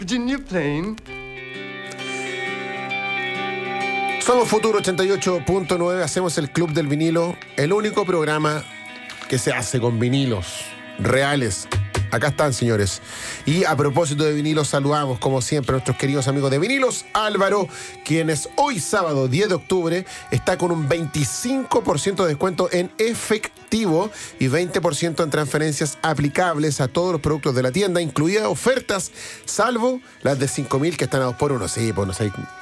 Virginia Plain. Somos Futuro 88.9, hacemos el Club del Vinilo, el único programa que se hace con vinilos reales. Acá están, señores. Y a propósito de vinilos, saludamos, como siempre, a nuestros queridos amigos de Vinilos Álvaro, quienes hoy sábado 10 de octubre está con un 25% de descuento en efectivo y 20% en transferencias aplicables a todos los productos de la tienda, incluidas ofertas, salvo las de 5.000 que están a 2x1. Sí, pues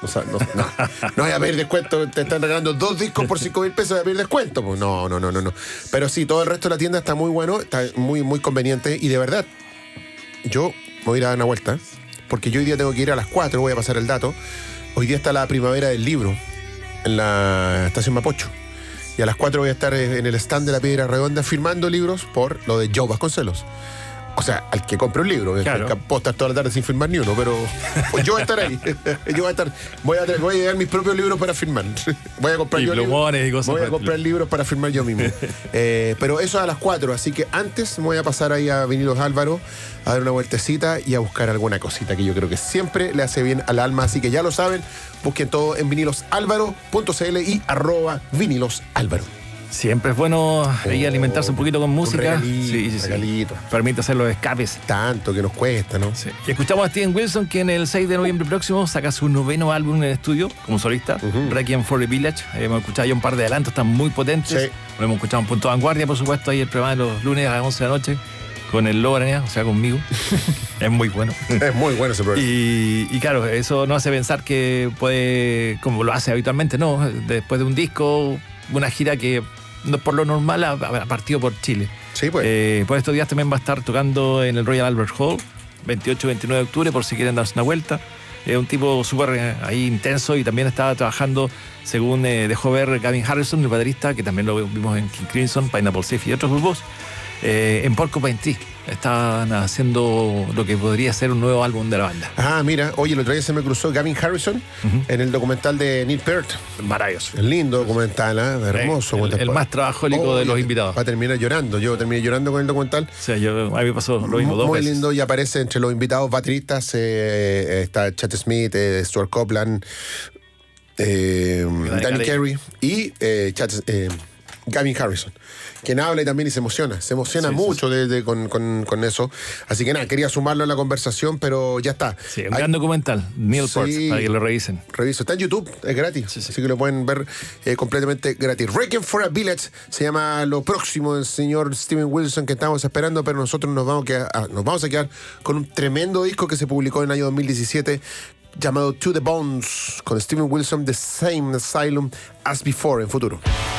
no hay a pedir descuento. Te están regalando 2 discos por 5.000 pesos de pedir descuento. Pues no. Pero sí, todo el resto de la tienda está muy bueno, está muy, muy conveniente y de verdad. Yo me voy a ir a dar una vuelta, porque yo hoy día tengo que ir a las 4, voy a pasar el dato. Hoy día está la primavera del libro en la estación Mapocho. Y a las 4 voy a estar en el stand de la Piedra Redonda firmando libros por lo de Joe Vasconcelos. O sea, al que compre un libro. Claro. Puedo estar toda la tarde sin firmar ni uno, pero pues yo voy a estar ahí. Voy a llevar mis propios libros para firmar. Voy a comprar yo plumones y cosas. Voy a comprar libros para firmar yo mismo. Pero eso a las 4, así que antes me voy a pasar ahí a Vinilos Álvaro a dar una vueltecita y a buscar alguna cosita que yo creo que siempre le hace bien al alma. Así que ya lo saben, busquen todo en vinilosálvaro.cl y @vinilosálvaro. Siempre es bueno ahí alimentarse un poquito con música. Sí. Permite hacer los escapes. Tanto que nos cuesta, ¿no? Sí. Y escuchamos a Steven Wilson, que en el 6 de noviembre próximo saca su 9º álbum en el estudio como solista, Requiem for the Village. Hemos escuchado ya un par de adelantos, están muy potentes. Sí. Lo hemos escuchado en Punto de Vanguardia, por supuesto, ahí el programa de los lunes a las 11 de la noche, con el Lobo Aranea, o sea, conmigo. Es muy bueno. Es muy bueno ese programa. Y claro, eso nos hace pensar que puede, como lo hace habitualmente, ¿no? Después de un disco, una gira que por lo normal ha partido por Chile. Sí, pues. Por estos días también va a estar tocando en el Royal Albert Hall, 28-29 de octubre, por si quieren darse una vuelta. Es un tipo súper ahí intenso y también estaba trabajando, según dejó ver Gavin Harrison, el baterista, que también lo vimos en King Crimson, Pineapple Safe y otros grupos, en Porcupine Tree. Estaban haciendo lo que podría ser un nuevo álbum de la banda. Ah, mira, oye, el otro día se me cruzó Gavin Harrison en el documental de Neil Peart. Maravilloso. El lindo documental, hermoso. El más trabajólico de los invitados. Va a terminar llorando. Yo terminé llorando con el documental. Sí, a mí me pasó lo mismo 2 veces. Muy lindo, y aparece entre los invitados bateristas, está Chet Smith, Stuart Copeland, Danny Carey y Gavin Harrison, quien habla y también se emociona mucho con eso. Así que nada, quería sumarlo a la conversación, pero ya está. Sí, un gran documental, Neil Peart, para que lo revisen. Está en YouTube, es gratis, así que lo pueden ver completamente gratis. Requiem for a Village se llama lo próximo del señor Steven Wilson que estamos esperando, pero nosotros nos vamos a quedar con un tremendo disco que se publicó en el año 2017 llamado To the Bones, con Steven Wilson, The Same Asylum as Before, en Futuro.